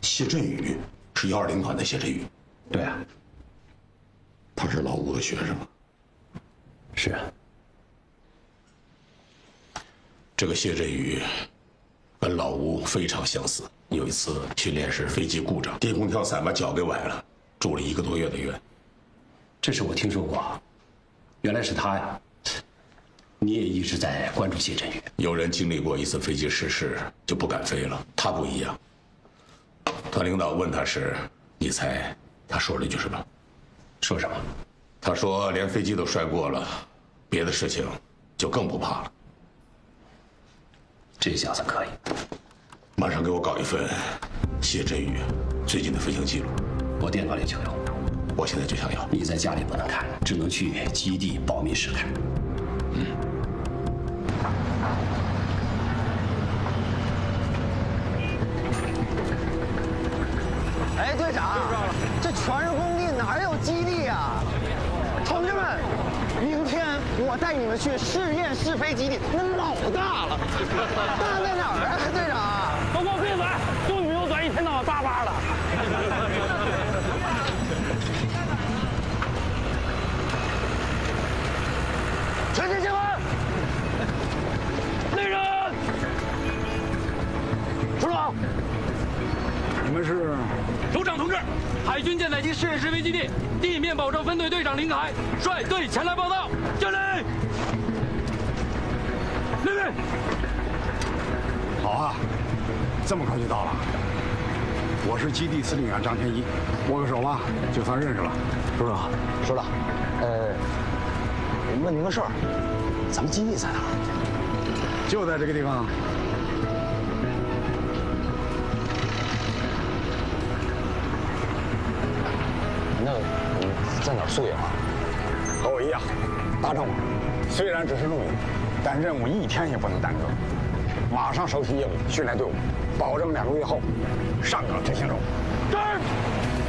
谢振宇是120团的谢振宇。 对啊， 他是老吴的学生。 是啊。 这个谢振宇跟老吴非常相似。有一次训练时飞机故障，低空跳伞把脚给崴了，住了1个多月的院。 这事我听说过，原来是他呀。你也一直在关注谢振宇。 有人经历过一次飞机失事就不敢飞了，他不一样。团领导问他时，你猜他说了一句什么？ 说什么？ 他说连飞机都摔过了，别的事情就更不怕了。 这小子可以。 马上给我搞一份谢振宇最近的飞行记录。 我电脑里就有。 我现在就想要。 你在家里不能看，只能去基地保密室看。 哎，队长，这全是工地，哪有基地啊？同志们，明天我带你们去试验试飞基地，那老大了，大在哪儿啊，队长？ 都给我闭嘴！就你们有嘴，一天到晚叭叭的。 全体集合！ 来人！ 出长， 你们是？ 首长同志，海军舰载机试验试飞基地地面保障分队队长林凯率队前来报道。敬礼！立命！ 好啊，这么快就到了。我是基地司令员张天一，握个手吧，就算认识了。 首长，首长，问您个事儿，咱们基地在哪儿？ 就在这个地方。 那你在哪儿宿营啊？ 和我一样，大正嘛。虽然只是露营，但任务一天也不能耽搁。马上收起业务，训练队伍，保证2个月后上岗执行任务。 是。